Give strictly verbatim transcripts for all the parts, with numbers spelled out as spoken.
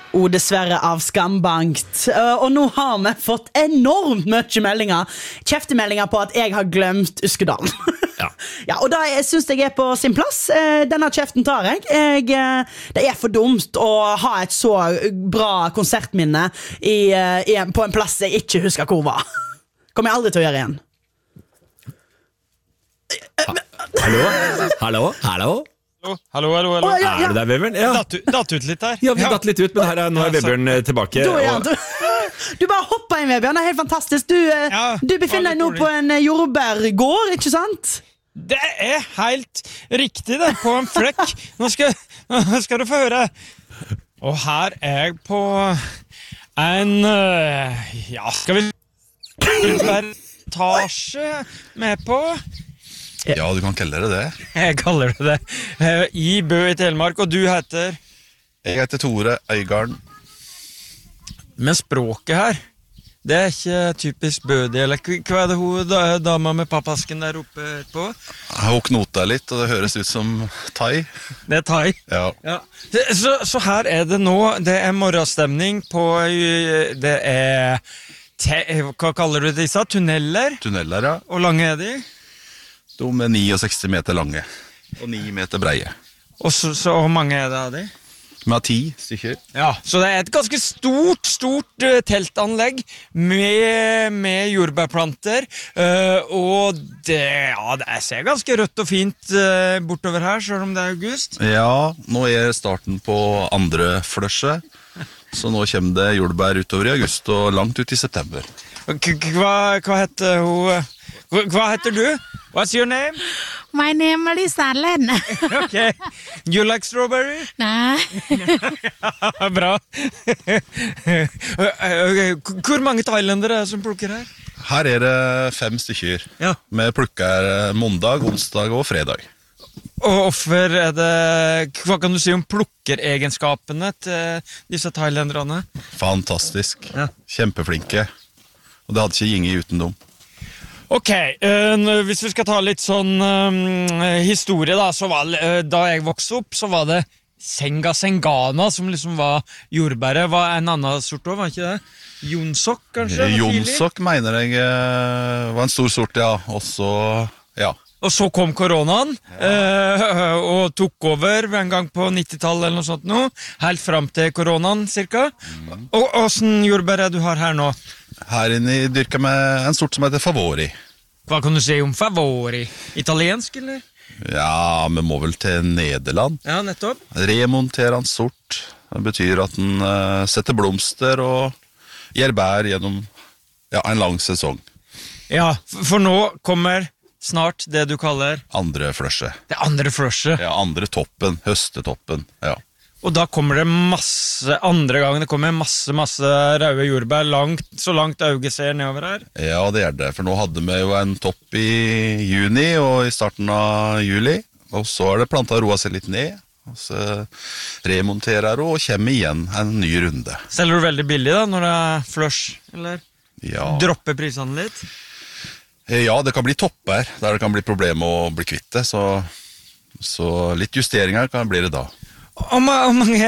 Og dessverre av skambankt. Og nå har vi fått enormt mye meldinger. Kjeftemeldinger på at jeg har glemt Uskedal. Ja. Ja, og da jeg synes jeg er på sin plass. Denne kjeften tar jeg. jeg. Det er for dumt å ha et så bra konsertminne i, i, på en plass jeg ikke husker hvor var. Kommer jeg aldri til å gjøre igjen. Hallo? Hallo? Hallo? Hallo, hallo, hallo. Å, ja, ja. Er du der, Vebjørn? Ja. Datt, ut- datt ut litt her. Ja, vi datt litt ut, men her er, nå er Vebjørn eh, tilbake. Da er han, og- du, du bare hopper inn, Vebjørn. Det er helt fantastisk. Du, eh, Ja, du befinner deg det nå var litt på en eh, jordbærgård, ikke sant? Det er helt riktig, det. På en flekk. Nå skal, nå skal du få høre. Og her er jeg på en øh, Ja, skal vi Plantasje med på. Ja, du kan kalle det det. Jeg kaller det det. Eh, I Bø i Telemark, og du heter. Jeg heter Tore Øygarden. Men språket her, det er ikke typisk Bø-dialekt. Hva er det hun da, dama med pappasken der oppe på? Hun knota litt, og det høres ut som thai. Det er thai. Ja. Ja. Så, så her er det nå. Det er morgenstemning på øh, Det er te, Hva kaller du disse? Tunneler? Tunneler, ja. Og lange er de? De er sekstini meter lange og ni meter breie. Og så, så hvor mange er det av de? Vi har ti stykker. Ja, så det er et ganske stort, stort uh, teltanlegg med, med jordbærplanter. Uh, og det, ja, det ser ganske rødt og fint uh, bortover her, selv om det er august. Ja, nå er starten på andre flushet, så nå kommer det jordbær utover i august og langt ut i september. K hva, hva heter hun? Hva, hva heter du? What's your name? My name is Allen. Okay. You like strawberry? Nei. Ja, bra. Hvor mange thailendere er det som plukker her? Her er det fem stykker. Ja. Vi plukker mandag, onsdag og fredag. Og hvorfor er det Hva kan du si om plukkeregenskapene til disse thailenderne? Fantastisk. Ja. Kjempeflinke. Og det hadde ikke ginget uten dem. Ok, uh, hvis vi skal ta litt sånn uh, historie da, så var, uh, da jeg vokste opp, så var det Senga Sengana som liksom var jordbæret. Var en annen sort også, var ikke det? Jonsok, kanskje? Jonsok mener jeg eh, var en stor sort, ja. Og så, ja. Og så kom koronaen, uh, og tok over en gang på nittitallet eller noe sånt nå, helt frem til koronaen, cirka. Mm. Og hvordan jordbær er du har her nå? Her inne dyrker vi en sort som heter Favori. Hva kan du si om Favori? Italiensk, eller? Ja, vi må vel til Nederland. Ja, nettopp. Remonterer han sort. Det betyr at den uh, setter blomster og gir bær gjennom ja, en lang sesong. Ja, for nå kommer snart det du kaller Andre flushet. det andre flushet. Ja, andre toppen, høstetoppen, ja. Og da kommer det masse, andre gangen det kommer masse, masse røde jordbær, langt, så langt øyet ser nedover her. Ja, det er det, for nå hadde vi jo en topp i juni og i starten av juli, og så har det plantet roa seg litt ned, og så remonterer det og kommer igjen en ny runde. Selger du veldig billig da, når det er flush, eller Ja. dropper prisene litt? Ja, det kan bli topper, der det kan bli problem å bli kvitt det, så, så litt justeringer kan bli det da. Om mange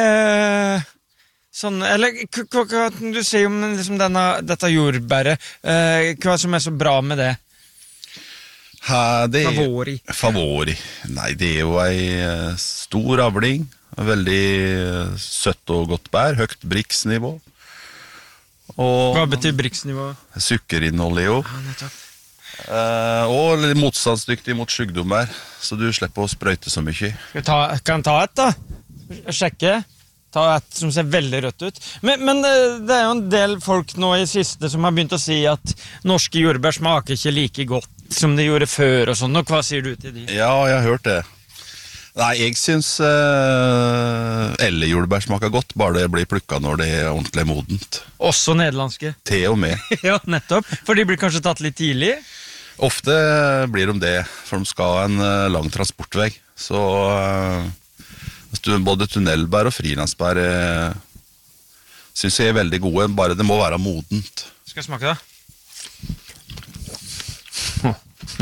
sånn, eller hva, hva kan du si om liksom denne, dette jordbæret, eh, hva som er så bra med det? Her, det er, Favori. Favori. Nei, det er jo ei stor avling, veldig søtt og godt bær, høyt briksnivå. Og Hva betyr briksnivå? sukkerinnhold i jo. Ja, nettopp. Eh, og litt motstandsdyktig mot sykdommer, så du slipper å sprøyte så mye. Skal vi ta, kan jeg ta et da? Sjekke. Ta et som ser veldig rødt ut. Men, men det er jo en del folk nå i siste som har begynt å si at norske jordbær smaker ikke like godt som de gjorde før og sånn. Og hva sier du til de? Ja, jeg har hørt det. Nei, jeg synes eh, elle jordbær smaker godt, bare det blir plukket når det er ordentlig modent. Også nederlandske. Til og med. Ja, nettopp. For de blir kanskje tatt litt tidlig. Ofte blir de det, for de skal ha en eh, lang transportvei. Så eh, både tunnelbær og frilandsbær eh, synes jeg er veldig gode, bare det må være modent. Skal jeg smake det?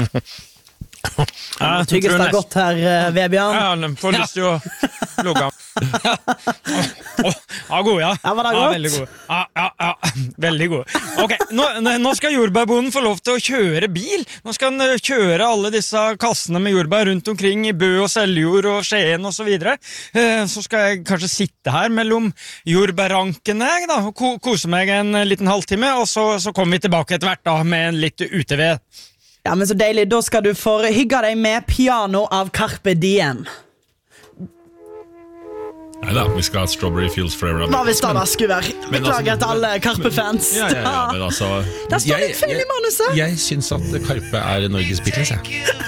Ja, tygges det godt her, Vebjørn? Ja, den får lyst til å logge av. oh, ja, god, ja. Ja, var det ja, godt? veldig god. Ja, ja, ja, veldig god. Ok, nå, nå skal jordbærbonden få lov til å kjøre bil. Nå skal han kjøre alle disse kassene med jordbær rundt omkring i Bø og Seljord og Skien og så videre. Så skal jeg kanskje sitte her mellom jordbærrankene da, og ko kose meg en liten halvtime, og så, så kommer vi tilbake etter hvert da, med en litt uteved. Ja, men så deilig. Da skal du få hygge deg med Piano av Carpe Diem. Neida, vi skal ha Strawberry Fields Forever. Hva hvis det da skulle være? Men Beklager altså- til alle Karpe-fans. Ja, ja, ja, men altså Der står jeg- litt feil i jeg- manuset. Jeg syns at Karpe er Norges Beatles, jeg.